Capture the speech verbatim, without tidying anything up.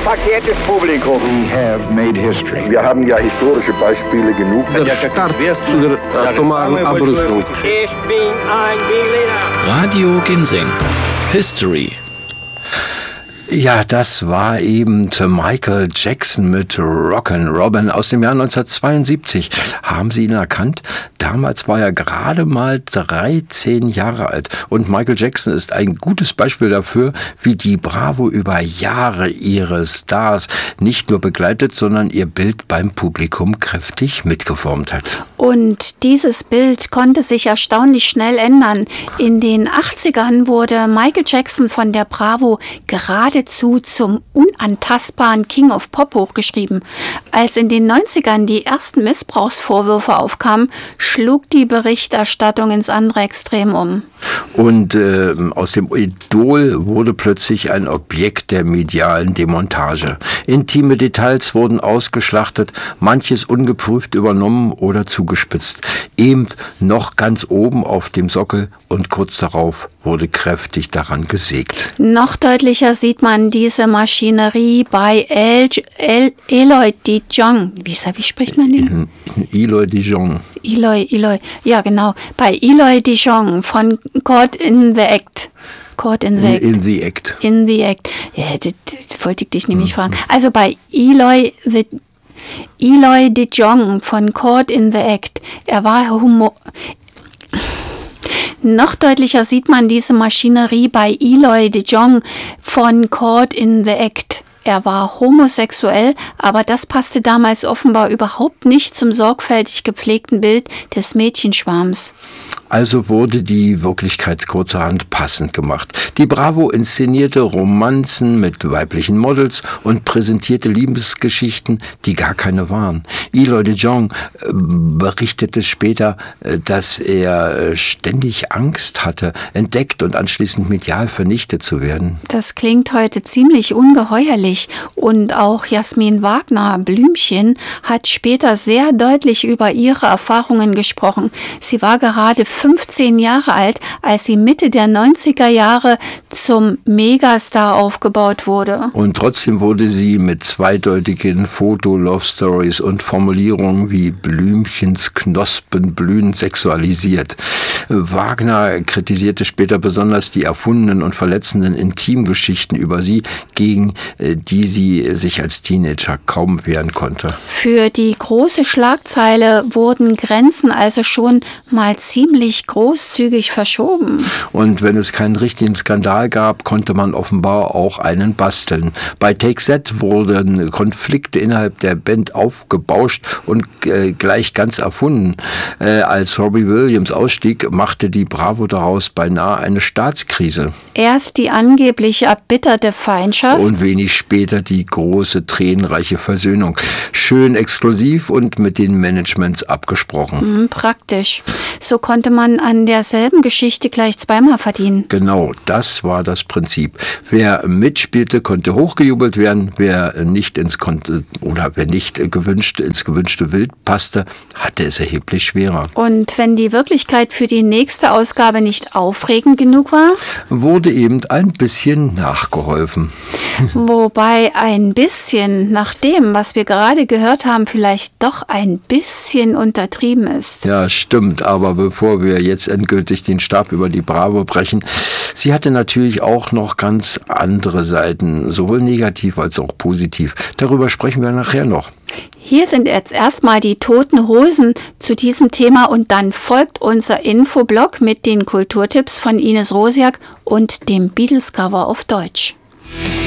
verkehrtes Publikum. We have made history. Wir haben ja historische Beispiele genug. Der Start zu der atomaren Abrüstung. Ich bin ein Berliner. Radio Ginseng. History. Ja, das war eben Michael Jackson mit Rockin' Robin aus dem Jahr neunzehnhundertzweiundsiebzig. Haben Sie ihn erkannt? Damals war er gerade mal dreizehn Jahre alt. Und Michael Jackson ist ein gutes Beispiel dafür, wie die Bravo über Jahre ihre Stars nicht nur begleitet, sondern ihr Bild beim Publikum kräftig mitgeformt hat. Und dieses Bild konnte sich erstaunlich schnell ändern. In den achtzigern wurde Michael Jackson von der Bravo geradezu zum unantastbaren King of Pop hochgeschrieben. Als in den neunzigern die ersten Missbrauchsvorwürfe aufkamen, schlug die Berichterstattung ins andere Extrem um. Und äh, aus dem Idol wurde plötzlich ein Objekt der medialen Demontage. Intime Details wurden ausgeschlachtet, manches ungeprüft übernommen oder zugespitzt. Eben noch ganz oben auf dem Sockel und kurz darauf wurde kräftig daran gesägt. Noch deutlicher sieht man diese Maschinerie bei El, El, Eloy Dijon. Wie, wie spricht man den? Eloy Dijon. Eloy, Eloy, ja genau. Bei Eloy Dijon von Caught in the Act. Caught in the Act. In the Act. In the Act. Ja, das, das wollte ich dich nämlich mhm. fragen. Also bei Eloy the Eloy Dijon von Caught in the Act. Er war Humor. Noch deutlicher sieht man diese Maschinerie bei Eloy Dijon von Caught in the Act. Er war homosexuell, aber das passte damals offenbar überhaupt nicht zum sorgfältig gepflegten Bild des Mädchenschwarms. Also wurde die Wirklichkeit kurzerhand passend gemacht. Die Bravo inszenierte Romanzen mit weiblichen Models und präsentierte Liebesgeschichten, die gar keine waren. Eloy Dijon äh, berichtete später, äh, dass er äh, ständig Angst hatte, entdeckt und anschließend medial vernichtet zu werden. Das klingt heute ziemlich ungeheuerlich. Und auch Jasmin Wagner, Blümchen, hat später sehr deutlich über ihre Erfahrungen gesprochen. Sie war gerade fünfzehn Jahre alt, als sie Mitte der neunziger Jahre zum Megastar aufgebaut wurde. Und trotzdem wurde sie mit zweideutigen Foto-Love-Stories und Formulierungen wie Blümchens Knospen blühen sexualisiert. Wagner kritisierte später besonders die erfundenen und verletzenden Intimgeschichten über sie, gegen die sie sich als Teenager kaum wehren konnte. Für die große Schlagzeile wurden Grenzen also schon mal ziemlich großzügig verschoben. Und wenn es keinen richtigen Skandal gab, konnte man offenbar auch einen basteln. Bei Take That wurden Konflikte innerhalb der Band aufgebauscht und äh, gleich ganz erfunden. Äh, als Robbie Williams ausstieg, machte die Bravo daraus beinahe eine Staatskrise. Erst die angeblich erbitterte Feindschaft. Und wenig später die große, tränenreiche Versöhnung. Schön exklusiv und mit den Managements abgesprochen. Mhm, praktisch. So konnte man an derselben Geschichte gleich zweimal verdienen. Genau, das war das Prinzip. Wer mitspielte, konnte hochgejubelt werden. Wer nicht ins konnte oder wer nicht gewünscht ins gewünschte Bild passte, hatte es erheblich schwerer. Und wenn die Wirklichkeit für die nächste Ausgabe nicht aufregend genug war, wurde eben ein bisschen nachgeholfen. Wobei ein bisschen nach dem, was wir gerade gehört haben, vielleicht doch ein bisschen untertrieben ist. Ja, stimmt. Aber bevor wir jetzt endgültig den Stab über die Bravo brechen, sie hatte natürlich auch noch ganz andere Seiten, sowohl negativ als auch positiv. Darüber sprechen wir nachher noch. Hier sind jetzt erstmal die Toten Hosen zu diesem Thema und dann folgt unser Infoblog mit den Kulturtipps von Ines Rosiak und dem Beatles-Cover auf Deutsch.